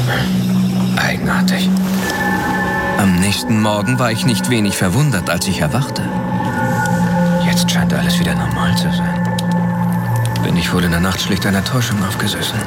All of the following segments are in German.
Eigenartig. Am nächsten Morgen war ich nicht wenig verwundert, als ich erwachte. Jetzt scheint alles wieder normal zu sein. Bin ich wohl in der Nacht schlicht einer Täuschung aufgesessen?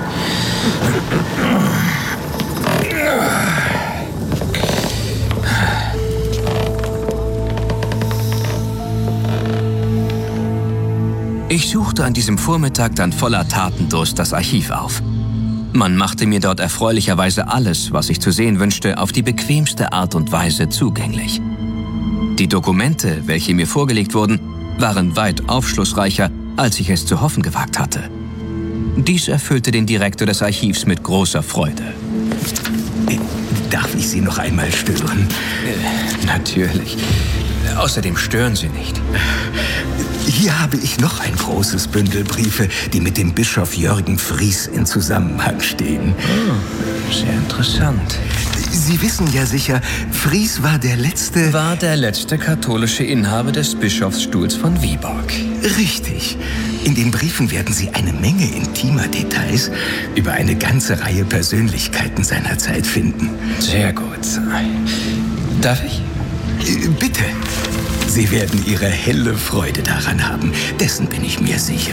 Ich suchte an diesem Vormittag dann voller Tatendurst das Archiv auf. Man machte mir dort erfreulicherweise alles, was ich zu sehen wünschte, auf die bequemste Art und Weise zugänglich. Die Dokumente, welche mir vorgelegt wurden, waren weit aufschlussreicher, als ich es zu hoffen gewagt hatte. Dies erfüllte den Direktor des Archivs mit großer Freude. Darf ich Sie noch einmal stören? Natürlich. Außerdem stören Sie nicht. Hier habe ich noch ein großes Bündel Briefe, die mit dem Bischof Jürgen Fries in Zusammenhang stehen. Oh, sehr interessant. Sie wissen ja sicher, Fries war der letzte katholische Inhaber des Bischofsstuhls von Viborg. Richtig. In den Briefen werden Sie eine Menge intimer Details über eine ganze Reihe Persönlichkeiten seiner Zeit finden. Sehr gut. Darf ich? Bitte. Sie werden Ihre helle Freude daran haben. Dessen bin ich mir sicher.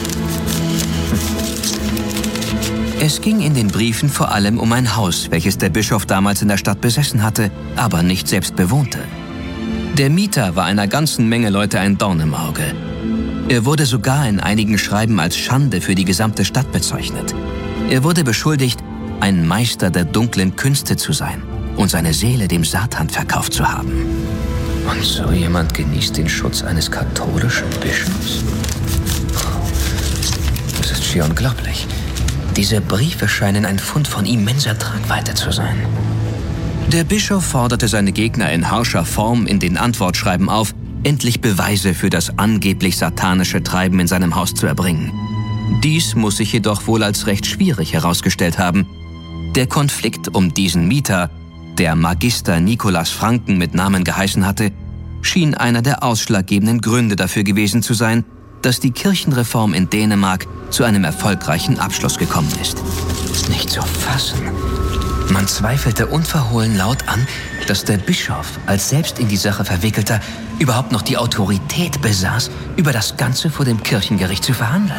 Es ging in den Briefen vor allem um ein Haus, welches der Bischof damals in der Stadt besessen hatte, aber nicht selbst bewohnte. Der Mieter war einer ganzen Menge Leute ein Dorn im Auge. Er wurde sogar in einigen Schreiben als Schande für die gesamte Stadt bezeichnet. Er wurde beschuldigt, ein Meister der dunklen Künste zu sein und seine Seele dem Satan verkauft zu haben. Und so jemand genießt den Schutz eines katholischen Bischofs? Das ist schier unglaublich. Diese Briefe scheinen ein Fund von immenser Tragweite zu sein. Der Bischof forderte seine Gegner in harscher Form in den Antwortschreiben auf, endlich Beweise für das angeblich satanische Treiben in seinem Haus zu erbringen. Dies muss sich jedoch wohl als recht schwierig herausgestellt haben. Der Konflikt um diesen Mieter, der Magister Nikolaus Franken mit Namen geheißen hatte, schien einer der ausschlaggebenden Gründe dafür gewesen zu sein, dass die Kirchenreform in Dänemark zu einem erfolgreichen Abschluss gekommen ist. Nicht zu fassen. Man zweifelte unverhohlen laut an, dass der Bischof als selbst in die Sache Verwickelter überhaupt noch die Autorität besaß, über das Ganze vor dem Kirchengericht zu verhandeln.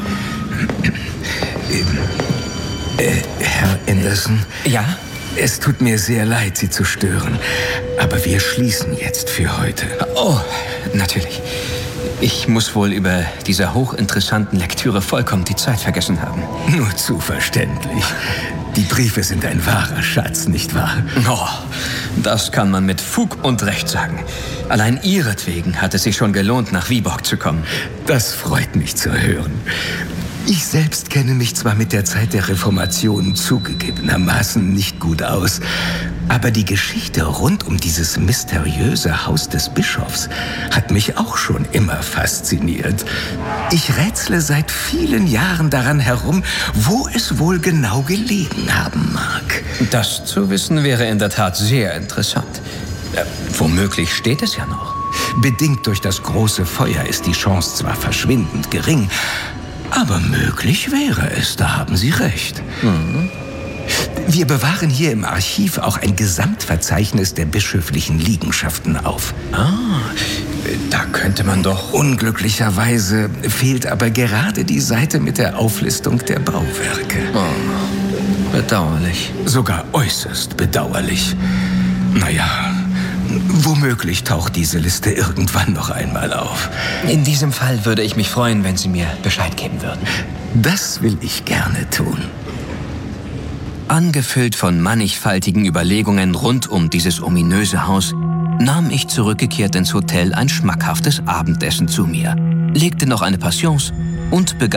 Herr Anderson? Ja? Es tut mir sehr leid, Sie zu stören, aber wir schließen jetzt für heute. Oh, natürlich. Ich muss wohl über dieser hochinteressanten Lektüre vollkommen die Zeit vergessen haben. Nur zu verständlich. Die Briefe sind ein wahrer Schatz, nicht wahr? Oh, das kann man mit Fug und Recht sagen. Allein ihretwegen hat es sich schon gelohnt, nach Viborg zu kommen. Das freut mich zu hören. Ich selbst kenne mich zwar mit der Zeit der Reformation zugegebenermaßen nicht gut aus, aber die Geschichte rund um dieses mysteriöse Haus des Bischofs hat mich auch schon immer fasziniert. Ich rätsle seit vielen Jahren daran herum, wo es wohl genau gelegen haben mag. Das zu wissen wäre in der Tat sehr interessant. Womöglich steht es ja noch. Bedingt durch das große Feuer ist die Chance zwar verschwindend gering, aber möglich wäre es, da haben Sie recht. Mhm. Wir bewahren hier im Archiv auch ein Gesamtverzeichnis der bischöflichen Liegenschaften auf. Da könnte man doch... Unglücklicherweise fehlt aber gerade die Seite mit der Auflistung der Bauwerke. Oh, bedauerlich. Sogar äußerst bedauerlich. Naja, womöglich taucht diese Liste irgendwann noch einmal auf. In diesem Fall würde ich mich freuen, wenn Sie mir Bescheid geben würden. Das will ich gerne tun. Angefüllt von mannigfaltigen Überlegungen rund um dieses ominöse Haus, nahm ich zurückgekehrt ins Hotel ein schmackhaftes Abendessen zu mir, legte noch eine Passions und begann